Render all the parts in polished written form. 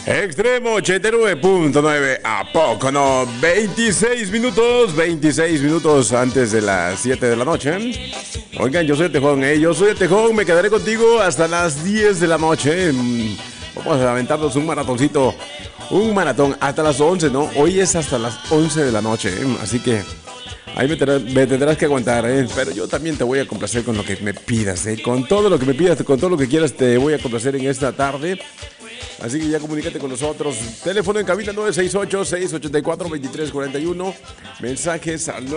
Extremo 89.9, ¿a poco no? 26 minutos antes de las 7 de la noche. Oigan, yo soy el Tejón, yo soy el Tejón, me quedaré contigo hasta las 10 de la noche. Vamos a aventarnos un maratoncito, un maratón hasta las 11, ¿no? Hoy es hasta las 11 de la noche, así que ahí me tendrás que aguantar, pero yo también te voy a complacer con lo que me pidas, con todo lo que me pidas, con todo lo que quieras te voy a complacer en esta tarde. Así que ya comunícate con nosotros. Teléfono en cabina 968-684-2341. Mensajes al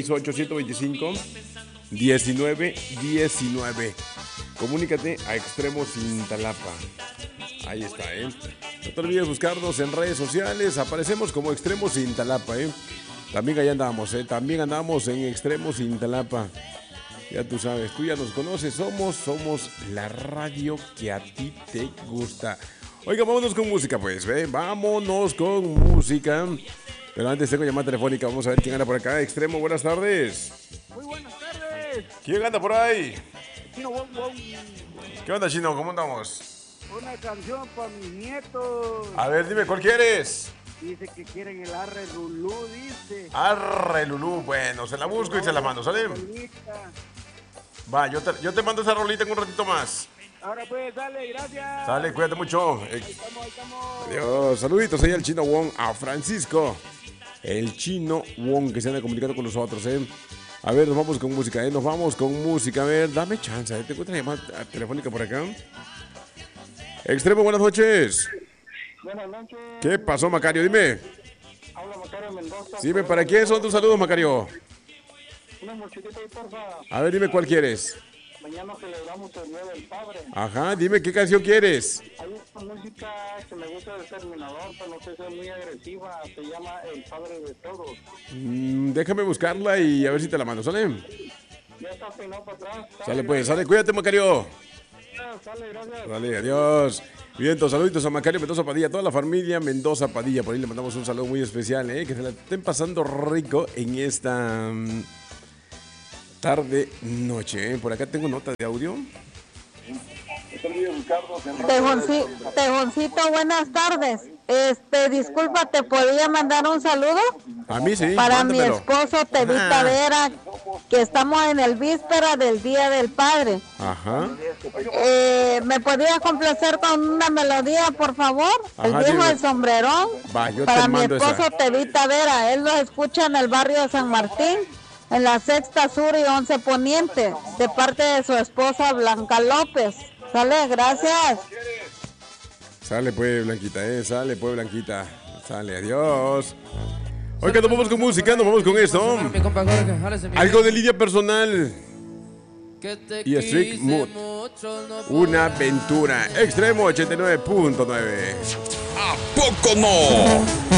968-125-1919. Comunícate a Extremo Cintalapa. Ahí está, No te olvides buscarnos en redes sociales. Aparecemos como Extremo Cintalapa, También allá andamos, También andamos en Extremo Cintalapa. Ya tú sabes, tú ya nos conoces. Somos la radio que a ti te gusta. Oiga, vámonos con música, pues, vámonos con música. Pero antes tengo llamada telefónica, vamos a ver quién anda por acá. Extremo, buenas tardes. Muy buenas tardes. ¿Quién anda por ahí? Chino Wong Wong. ¿Qué onda, Chino? ¿Cómo andamos? Una canción para mis nietos. A ver, dime, ¿cuál quieres? Dice que quieren el Arre Lulú, dice. Arre Lulú, bueno, se la busco y se la mando, ¿sale? Va, yo te mando esa rolita en un ratito más. Ahora pues, dale, gracias. Sale, cuídate mucho. Ahí estamos. Adiós, saluditos ahí al Chino Wong, a Francisco. El Chino Wong que se anda comunicando con nosotros, A ver, nos vamos con música, Nos vamos con música. A ver, dame chance, ¿Te otra llamada telefónica por acá? Extremo, buenas noches. Buenas noches. ¿Qué pasó, Macario? Dime. Habla Macario Mendoza. Dime, ¿para quién son tus saludos, Macario? Una mochilita ahí, porfa. A ver, dime cuál quieres. Mañana celebramos el Día del Padre. Ajá, dime qué canción quieres. Hay una música que me gusta del Terminador, pero no sé si es muy agresiva. Se llama El Padre de Todos. Déjame buscarla y a ver si te la mando, ¿sale? Ya está peinado para atrás. Sale pues, sale, cuídate, Macario. Sale, gracias. Dale, adiós. Bien, saluditos a Macario Mendoza Padilla, toda la familia Mendoza Padilla. Por ahí le mandamos un saludo muy especial, que se la estén pasando rico en esta tarde, noche. Por acá tengo nota de audio. Tejoncito, buenas tardes. Disculpa, ¿te podía mandar un saludo? A mí sí. Para mándamelo. mi esposo Tevita Vera, que estamos en el víspera del Día del Padre. Ajá. ¿Me podría complacer con una melodía, por favor? Ajá, el viejo dime. del sombrerón. Va, yo para te mi mando esposo esa. Tevita Vera. Él lo escucha en el barrio de San Martín, en la Sexta Sur y 11 Poniente, de parte de su esposa Blanca López. Sale, gracias. Sale pues, Blanquita, Sale pues, Blanquita. Sale, adiós. Oiga, nos vamos con música, nos vamos con esto. Algo de lidia personal. Y Strict Mood. Una aventura. Extremo 89.9. ¿A poco no?